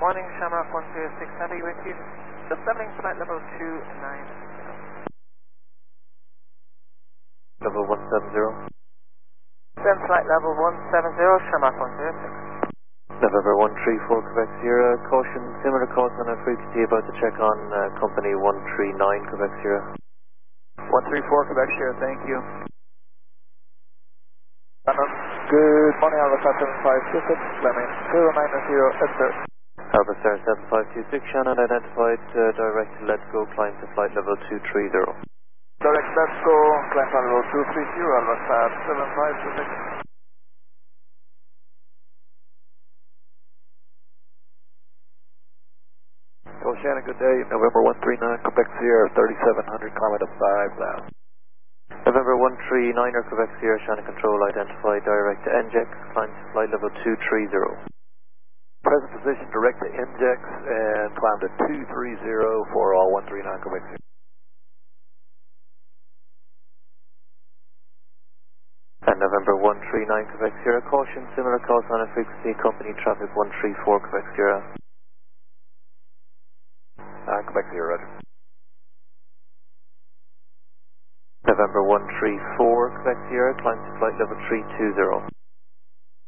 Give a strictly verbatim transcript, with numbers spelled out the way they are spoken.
morning, Shamrock one zero six Heavy with you. Descending flight level two nine zero. Level one seven zero. Descend flight level one seven zero, Shamrock one zero six. November one three four Quebec Sierra, caution, similar calls on a frequency about to check on uh, company one three nine Quebec Sierra. one three four Quebec Sierra, thank you. Good morning, Alpha seven five two six, Fleming zero nine zero, enter. Alpha Star seven five two six, Shannon identified, uh, direct let's go, climb to flight level two three zero. Direct let's go, climb to level two three zero, Alpha Star seven five two six. So Shannon, good day, November one three nine Quebec Sierra, thirty-seven hundred, climb to five now. November one three nine Quebec Sierra, Shannon Control identified, direct to N J E X, climb to flight level two three zero. Present position, direct to N J E X and climb to two three zero for all one three nine Quebec Sierra. And November one three nine Quebec Sierra, caution, similar calls on a frequency, company traffic one three four Quebec Sierra. Uh, Quebec Sierra, roger. November one three four Quebec Sierra, climb to flight level three two zero.